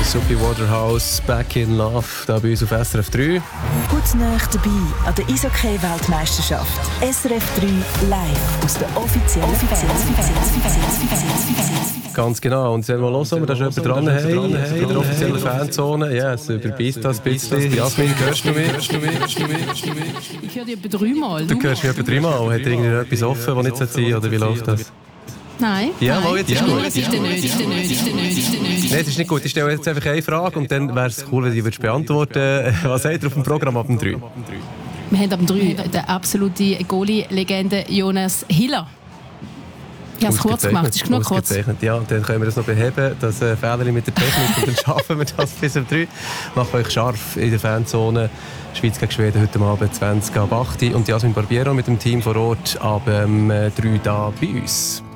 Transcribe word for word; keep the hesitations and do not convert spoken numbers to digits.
Sophie Waterhouse, Back in Love, da bei uns auf S R F drei. Hautnah dabei an der Eishockey-Weltmeisterschaft. S R F drei live aus der offiziellen Fanzone. Ganz genau. Und wenn wir hören, ob wir da schon jemanden dran haben, haben in der offiziellen Fanzone. Ja, es überbeißt das ein bisschen. Jasmin, hörst du mich? Ich höre dich etwa dreimal. Du hörst mich etwa dreimal. Hat irgendwie etwas offen, das nicht sein sollte? Oder wie läuft das? Nein. Ja, nein. Mal, jetzt ist ja, gut. Es ist der nicht, ist der nicht, ist der nicht, ist der nicht. Nein, das ist nicht gut. Ich stelle jetzt einfach eine Frage und dann wäre es cool, wenn du die beantworten würdest. Was seid ihr auf dem Programm ab dem drei? Wir haben ab dem drei den absoluten Goalie-Legende Jonas Hiller. Ich habe es kurz gemacht, ist genug kurz. Ja, dann können wir das noch beheben, das äh, Fehler mit der Technik, und dann schaffen wir das bis um drei. Macht euch scharf in der Fanzone. Schweiz gegen Schweden heute Abend zwanzig ab acht. Und Jasmin Barbiero mit dem Team vor Ort ab ähm, drei da bei uns.